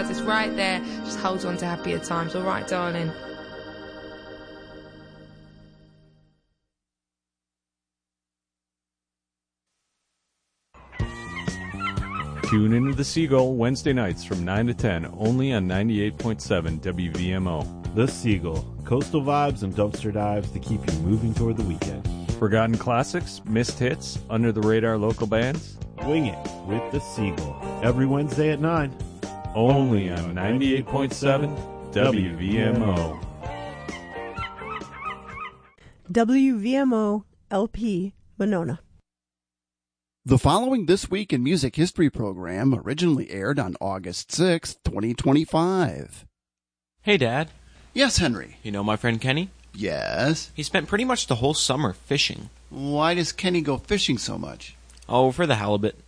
stars. It's right there. Just hold on to happier times. All right, darling. Tune into The Seagull Wednesday nights from 9 to 10, only on 98.7 WVMO. The Seagull, coastal vibes and dumpster dives to keep you moving toward the weekend. Forgotten classics, missed hits, under-the-radar local bands. Wing it with The Seagull, every Wednesday at 9. Only on 98.7 WVMO. WVMO LP Monona. The following This Week in Music History program originally aired on August 6, 2025. Hey, Dad. Yes, Henry. You know my friend Kenny? Yes. He spent pretty much the whole summer fishing. Why does Kenny go fishing so much? Oh, for the halibut.